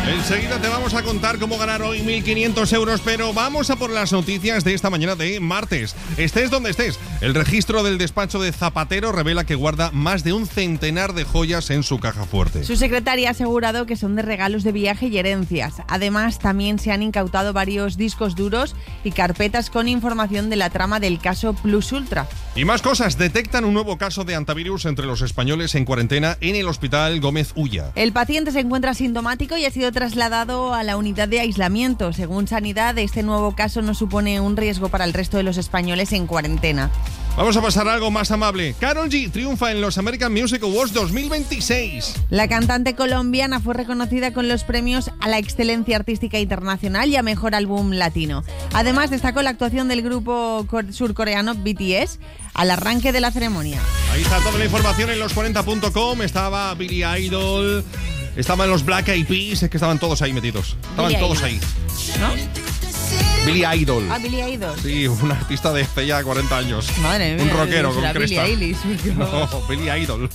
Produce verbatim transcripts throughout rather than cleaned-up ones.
Enseguida te vamos a contar cómo ganar hoy mil quinientos euros, pero vamos a por las noticias de esta mañana de martes. Estés donde estés, el registro del despacho de Zapatero revela que guarda más de un centenar de joyas en su caja fuerte. Su secretaria ha asegurado que son de regalos de viaje y herencias. Además, también se han incautado varios discos duros y carpetas con información de la trama del caso Plus Ultra. Y más cosas, detectan un nuevo caso de antivirus entre los españoles en cuarentena en el Hospital Gómez Ulla. El paciente se encuentra asintomático y ha sido trasladado a la unidad de aislamiento. Según Sanidad, este nuevo caso no supone un riesgo para el resto de los españoles en cuarentena. Vamos a pasar a algo más amable. Karol G triunfa en los American Music Awards dos mil veintiséis. La cantante colombiana fue reconocida con los premios a la excelencia artística internacional y a mejor álbum latino. Además, destacó la actuación del grupo surcoreano B T S al arranque de la ceremonia. Ahí está toda la información en los cuarenta punto com. Estaba Billy Idol, estaban los Black Eyed Peas, es que estaban todos ahí metidos. Estaban Billy todos Idol. ahí. ¿No? Billy Idol. Ah, Billy Idol. Sí, un artista de hace ya cuarenta años. Madre mía. Un rockero con será cresta. Billie Eilish. No, Billy Idol.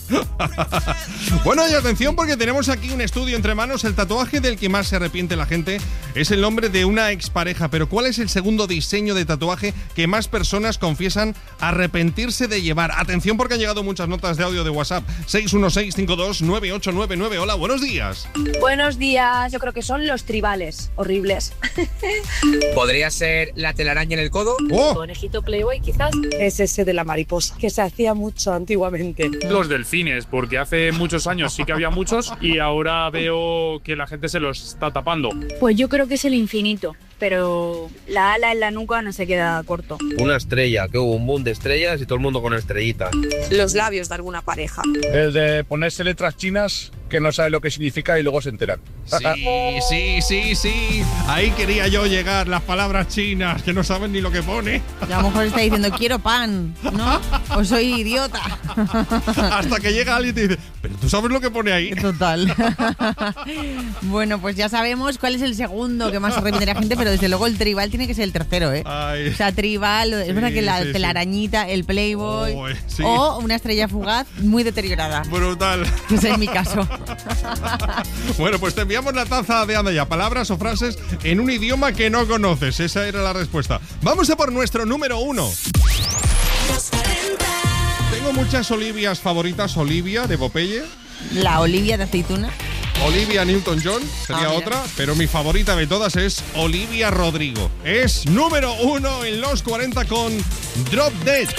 Bueno, y atención porque tenemos aquí un estudio entre manos. El tatuaje del que más se arrepiente la gente es el nombre de una expareja. Pero ¿cuál es el segundo diseño de tatuaje que más personas confiesan arrepentirse de llevar? Atención porque han llegado muchas notas de audio de WhatsApp. seis uno seis cinco dos nueve ocho nueve nueve. Hola, buenos días. Buenos días, yo creo que son los tribales, horribles. ¿Podría ser la telaraña en el codo? ¡Oh! Conejito Playboy, quizás. Es ese de la mariposa, que se hacía mucho antiguamente. Los delfines, porque hace muchos años sí que había muchos y ahora veo que la gente se los está tapando. Pues yo creo que es el infinito, pero la ala en la nuca no se queda corto. Una estrella, que hubo un boom de estrellas y todo el mundo con estrellitas. Los labios de alguna pareja. El de ponerse letras chinas que no sabe lo que significa y luego se enteran. Sí, sí, sí, sí. Ahí quería yo llegar, las palabras chinas que no saben ni lo que pone. Y a lo mejor está diciendo quiero pan, ¿no? O soy idiota. Hasta que llega alguien y te dice, pero tú sabes lo que pone ahí. Total. Bueno, pues ya sabemos cuál es el segundo que más se arrepiente la gente, pero desde luego el tribal tiene que ser el tercero, ¿eh? Ay. O sea, tribal, es Sí, verdad que la sí, sí. telarañita, el Playboy Oh, sí. o una estrella fugaz muy deteriorada. Brutal. Ese es mi caso. Bueno, pues te enviamos la taza de Anda Ya. Palabras o frases en un idioma que no conoces. Esa era la respuesta. Vamos a por nuestro número uno. Tengo muchas Olivias favoritas. Olivia de Popeye, La Olivia de aceituna. Olivia Newton-John sería Ah, mira. otra, pero mi favorita de todas es Olivia Rodrigo. Es número uno en los cuarenta con Drop Dead.